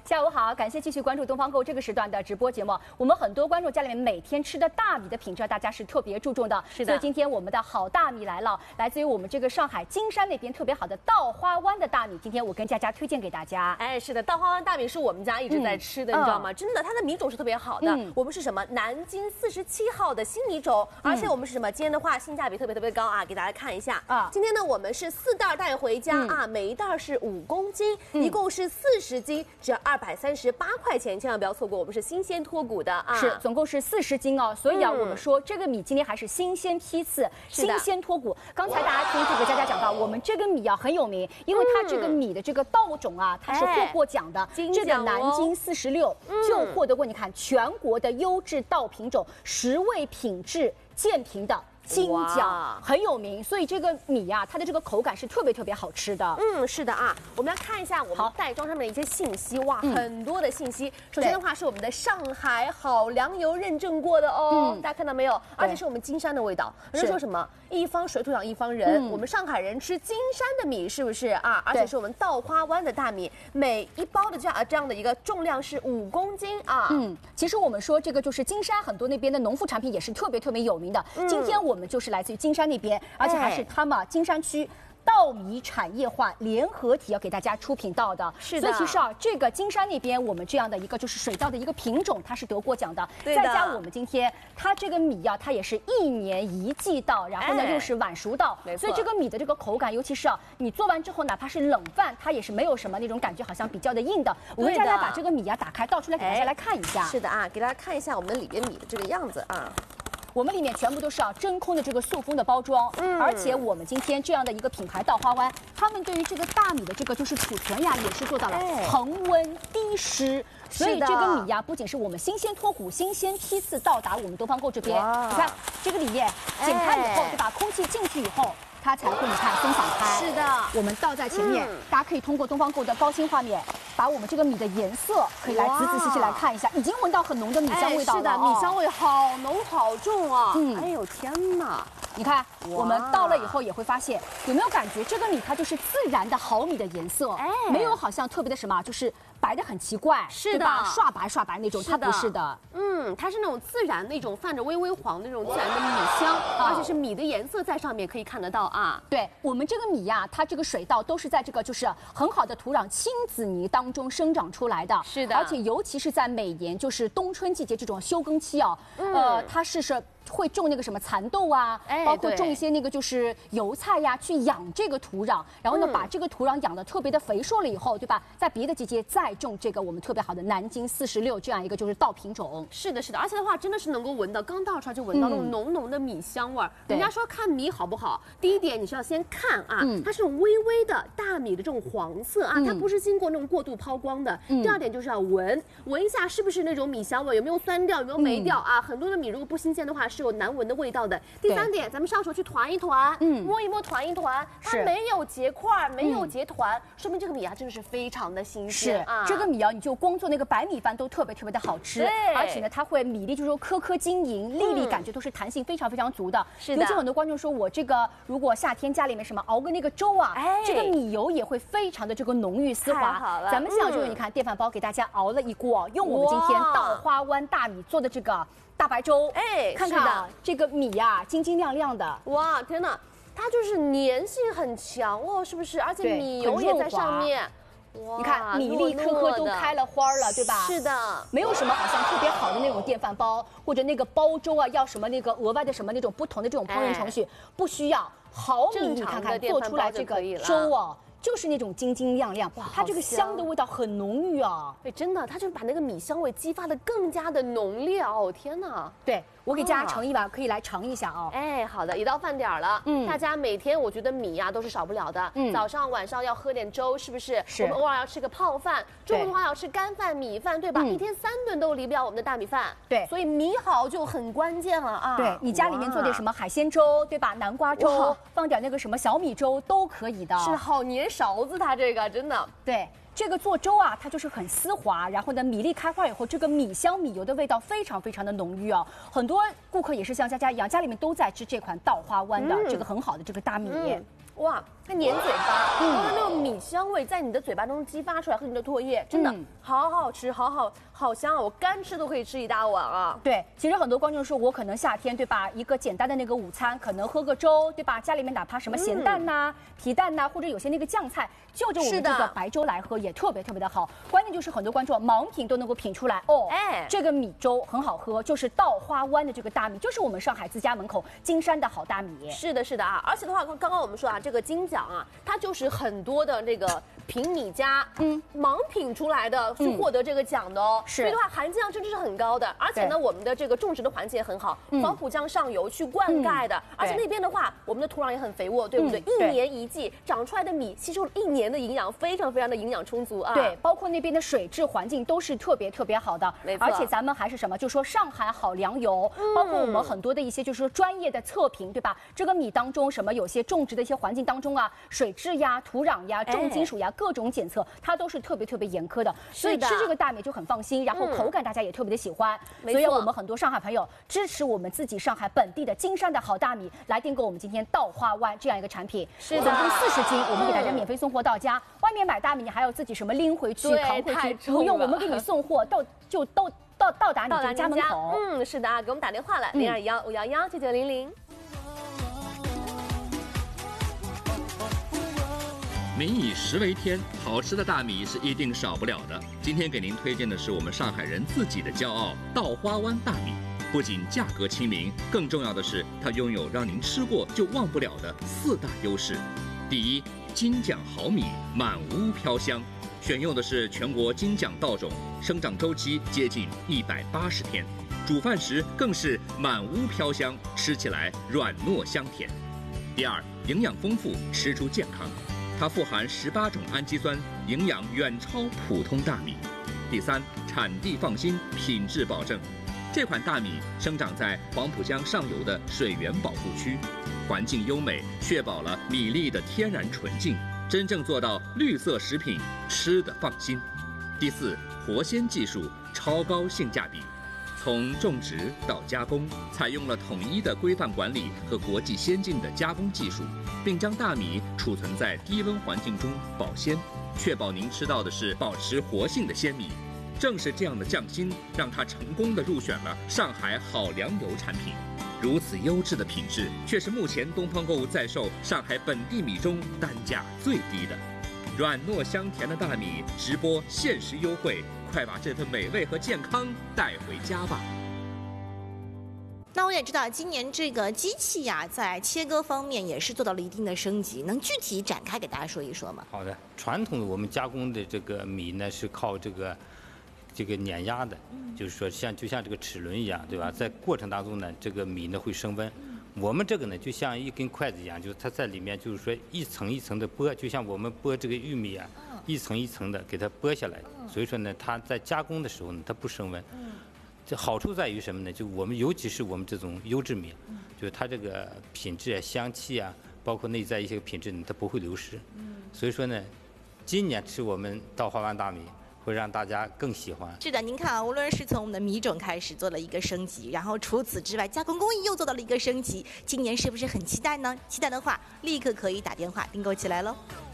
下午好，感谢继续关注东方购这个时段的直播节目。我们很多观众家里面每天吃的大米的品质，大家是特别注重的。 是的。 所以今天我们的好大米来了，来自于我们这个上海金山那边特别好的稻花湾的大米。今天我跟佳佳推荐给大家。 哎，是的，稻花湾大米是我们家一直在吃的，你知道吗？真的，它的米种是特别好的。我们是什么？南京47号的新米种，而且我们是什么？今天的话性价比特别高啊，给大家看一下啊。今天呢，我们是4袋带回家啊，每一袋是5公斤，一共是40斤，只要238块钱，千万不要错过，我们是新鲜脱谷的啊， 是总共是40斤哦，所以啊，我们说这个米今天还是新鲜批次，新鲜脱谷。刚才大家听这个佳佳讲到，我们这个米啊很有名，因为它这个米的这个稻种啊，它是获过奖的，这个南京46就获得过，你看全国的优质稻品种10位品质鉴评的金奖，很有名，所以这个米呀，它的这个口感是特别好吃的。 是的啊，我们来看一下我们袋装上面的一些信息，哇，很多的信息。首先的话是我们的上海好粮油认证过的哦，大家看到没有？而且是我们金山的味道。人家说什么一方水土养一方人，我们上海人吃金山的米是不是啊？而且是我们稻花湾的大米，每一包的这样的一个重量是5公斤啊。 其实我们说这个就是金山很多那边的农副产品也是特别有名的。今天我们就是来自于金山那边，而且还是他们金山区稻米产业化联合体要给大家出品到的。 是的。 所以其实啊，这个金山那边我们这样的一个就是水稻的一个品种，它是得过奖的。再加我们今天它这个米啊，它也是1年1季稻，然后呢又是晚熟稻，所以这个米的这个口感，尤其是啊你做完之后，哪怕是冷饭，它也是没有什么那种感觉，好像比较的硬的。我们再来把这个米啊打开倒出来给大家来看一下。 是的啊，给大家看一下我们的里边米的这个样子啊。 我们里面全部都是真空的这个塑封的包装，而且我们今天这样的一个品牌稻花湾，他们对于这个大米的这个就是储存呀，也是做到了恒温低湿，所以这个米呀，不仅是我们新鲜脱谷、新鲜批次到达我们东方购这边，你看这个里面剪开以后，对吧？空气进去以后，它才会你看松散开。 是的， 我们倒在前面，大家可以通过东方购的高清画面，把我们这个米的颜色可以来仔细来看一下，已经闻到很浓的米香味道了。 是的，米香味好浓好重啊！哎呦天哪！ 你看，我们倒了以后也会发现，有没有感觉这个米它就是自然的好米的颜色，没有好像特别的什么，就是白的很奇怪， 是的， 刷白那种，它不是的。 它是那种自然那种泛着微黄那种自然的米香，而且是米的颜色在上面可以看得到啊。 对我们这个米呀，它这个水稻都是在这个就是很好的土壤青紫泥当中生长出来的， 是的， 而且尤其是在每年就是冬春季节这种休耕期啊，它是会种那个什么蚕豆啊，包括种一些那个就是油菜呀，去养这个土壤，然后呢把这个土壤养得特别的肥硕了以后，对吧？在别的季节再种这个我们特别好的南京46这样一个就是稻品种。 是的，而且的话真的是能够闻到，刚倒出来就闻到那种浓的米香味儿。人家说看米好不好，第一点你是要先看啊，它是微微的大米的这种黄色啊，它不是经过那种过度抛光的。第二点就是要闻一下是不是那种米香味，有没有酸掉，有没有霉掉啊？很多的米如果不新鲜的话，是有难闻的味道的。第三点，咱们上手去团一团，摸一摸，团一团，它没有结块，没有结团，说明这个米啊真的是非常的新鲜啊。 这个米啊，你就光做那个白米饭都特别的好吃，而且呢，它会米粒就是说颗晶莹，粒粒感觉都是弹性非常足的。 是的， 尤其很多观众说我这个如果夏天家里面什么熬个那个粥啊，这个米油也会非常的这个浓郁丝滑。 好了， 咱们这样就是你看电饭煲给大家熬了一锅，用我们今天稻花湾大米做的这个大白粥，看看啊，这个米呀，晶晶亮亮的， 哇，天哪，它就是粘性很强哦，是不是？而且米油也在上面。 你看米粒颗都开了花了，对吧？ 是的， 没有什么好像特别好的那种电饭煲或者那个煲粥啊，要什么那个额外的什么那种不同的这种烹饪程序，不需要。好米你看看做出来这个粥啊，就是那种晶晶亮亮，它这个香的味道很浓郁啊。 对，真的，它就把那个米香味激发的更加的浓烈哦！天哪， 对。我给大家盛一碗，可以来尝一下啊。 好的，一到饭点了，大家每天我觉得米呀都是少不了的，早上晚上要喝点粥，是不是？我们偶尔要吃个泡饭，中午的话要吃干饭、米饭，对吧？一天3顿都离不了我们的大米饭。 对， 所以米好就很关键了啊。 对，你家里面做点什么海鲜粥，对吧？南瓜粥，放点那个什么小米粥都可以的。 是好粘勺子，它这个真的。 对。这个做粥啊，它就是很丝滑，然后呢，米粒开花以后，这个米香米油的味道非常的浓郁啊。很多顾客也是像佳佳一样，家里面都在吃这款稻花湾的这个很好的这个大米。 哇，它粘嘴巴，然后那种米香味在你的嘴巴中激发出来，和你的唾液，真的好好吃，好香啊！我干吃都可以吃一大碗啊。 对，其实很多观众说，我可能夏天对吧，一个简单的那个午餐，可能喝个粥对吧，家里面哪怕什么咸蛋呐、皮蛋呐，或者有些那个酱菜，就着我们这个白粥来喝也特别的好。关键就是很多观众盲品都能够品出来哦，这个米粥很好喝，就是稻花湾的这个大米，就是我们上海自家门口金山的好大米。 是的啊，而且的话，刚刚我们说啊，这个金奖啊，它就是很多的这个品米家盲品出来的，去获得这个奖的哦。所以的话，含金量真的是很高的，而且呢，我们的这个种植的环境也很好，黄浦江上游去灌溉的，而且那边的话，我们的土壤也很肥沃，对不对？一年一季长出来的米吸收1年的营养，非常的营养充足啊。 对，包括那边的水质环境都是特别好的， 没错。 而且咱们还是什么，就说上海好粮油，包括我们很多的一些就是说专业的测评，对吧？这个米当中什么有些种植的一些环境当中啊，水质呀、土壤呀、重金属呀，各种检测它都是特别严苛的，所以吃这个大米就很放心，然后口感大家也特别的喜欢，所以我们很多上海朋友支持我们自己上海本地的金山的好大米，来订购我们今天稻花湾这样一个产品，总共40斤，我们给大家免费送货到家。外面买大米你还要自己什么拎回去、扛回去，不用，我们给你送货到达你的家门口。 是的啊，给我们打电话了，0215119900。 民以食为天，好吃的大米是一定少不了的。今天给您推荐的是我们上海人自己的骄傲——稻花湾大米。不仅价格亲民，更重要的是它拥有让您吃过就忘不了的4大优势。第一，金奖好米，满屋飘香。选用的是全国金奖稻种，生长周期接近180天，煮饭时更是满屋飘香，吃起来软糯香甜。第二，营养丰富，吃出健康。它富含18种氨基酸，营养远超普通大米。第三，产地放心，品质保证。这款大米生长在黄浦江上游的水源保护区，环境优美，确保了米粒的天然纯净，真正做到绿色食品，吃得放心。第四，活鲜技术，超高性价比。从种植到加工，采用了统一的规范管理和国际先进的加工技术，并将大米储存在低温环境中保鲜，确保您吃到的是保持活性的鲜米。正是这样的匠心，让它成功地入选了上海好粮油产品。如此优质的品质，却是目前东方购物在售上海本地米中单价最低的。软糯香甜的大米，直播限时优惠，快把这份美味和健康带回家吧。 那我也知道，今年这个机器呀，在切割方面也是做到了一定的升级，能具体展开给大家说一说吗？ 好的，传统的我们加工的这个米呢，是靠这个碾压的，就是说就像这个齿轮一样，对吧？在过程当中呢，这个米呢会升温。我们这个呢，就像一根筷子一样，就是它在里面，就是说一层一层的剥，就像我们剥这个玉米啊，一层一层的给它剥下来。所以说呢，它在加工的时候呢，它不升温。这好处在于什么呢？就我们尤其是我们这种优质米，就是它这个品质啊、香气啊，包括内在一些品质呢，它不会流失。所以说呢，今年吃我们稻花湾大米，会让大家更喜欢。 是的，您看啊，无论是从我们的米种开始做了一个升级，然后除此之外，加工工艺又做到了一个升级，今年是不是很期待呢？期待的话，立刻可以打电话订购起来喽。